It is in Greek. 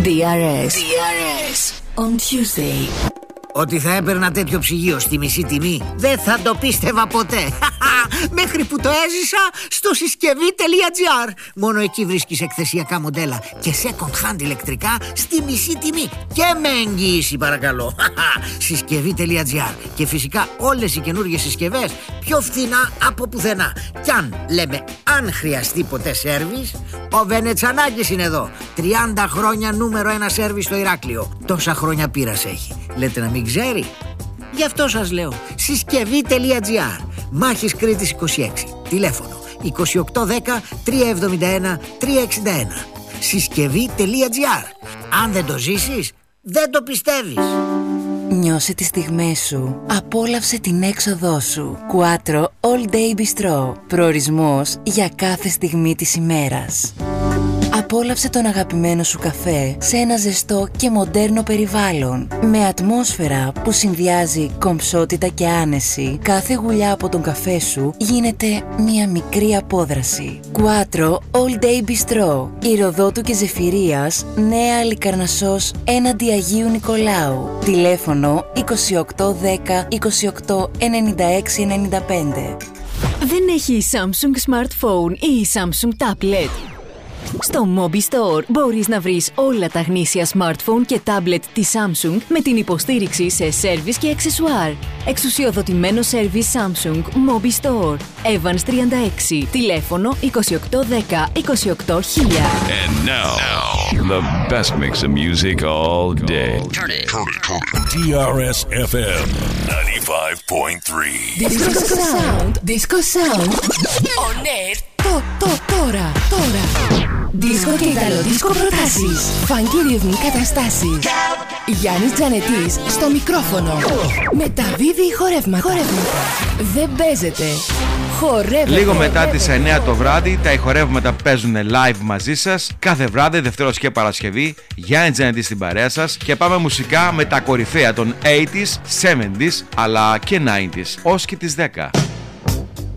DRS on Tuesday. Ότι θα έπαιρνα τέτοιο ψυγείο στη μισή τιμή δεν θα το πίστευα ποτέ. Μέχρι που το έζησα στο συσκευή.gr. Μόνο εκεί βρίσκεις εκθεσιακά μοντέλα και second hand ηλεκτρικά στη μισή τιμή και με εγγύηση, παρακαλώ. Συσκευή.gr. Και φυσικά όλες οι καινούργιες συσκευές πιο φθηνά από πουθενά. Κι αν λέμε αν χρειαστεί ποτέ σέρβις, ο Βενετσανάκης είναι εδώ. 30 χρόνια νούμερο 1 σέρβις στο Ηράκλειο. Τόσα χρόνια πείρας έχει. Λέτε να μην ξέρει? Γι' αυτό σας λέω. Συσκευή.gr. Μάχης Κρήτης 26. Τηλέφωνο 2810 371 361. Συσκευή.gr. Αν δεν το ζήσεις, δεν το πιστεύεις. Νιώσε τις στιγμές σου. Απόλαυσε την έξοδό σου. Quattro All Day Bistro. Προορισμός για κάθε στιγμή της ημέρας. Απόλαυσε τον αγαπημένο σου καφέ σε ένα ζεστό και μοντέρνο περιβάλλον. Με ατμόσφαιρα που συνδυάζει κομψότητα και άνεση, κάθε γουλιά από τον καφέ σου γίνεται μια μικρή απόδραση. Quattro All Day Bistro. Ηροδότου και Ζεφυρίας, Νέα Λικαρνασσός, έναντι Αγίου Νικολάου. Τηλέφωνο 2810 28 96 95. Δεν έχει Samsung Smartphone ή Samsung Tablet? Στο Mobi Store μπορείς να βρεις όλα τα γνήσια smartphone και tablet της Samsung με την υποστήριξη σε σέρβις και αξεσουάρ. Εξουσιοδοτημένο σέρβις Samsung Mobi Store. Evans 36. Τηλέφωνο 2810 28 000. And now, the best mix of music all day. Turn it. DRS FM 95.3. Disco Sound. Disco Sound. On air. Τώρα. Δίσκο και ιταλοδίσκο προτάσεις. Φανκι ρυθμοί καταστάσεις. Γιάννης Τζανετής στο μικρόφωνο. Μεταδίδει χορεύματα. Δεν παίζεται. Χορεύεται. Λίγο μετά τις 9 το βράδυ τα ηχορεύματα παίζουν live μαζί σας. Κάθε βράδυ, Δευτέρος και Παρασκευή. Γιάννη Τζανετής στην παρέα σας. Και πάμε μουσικά με τα κορυφαία των 80s, 70s αλλά και 90s ως και τις 10.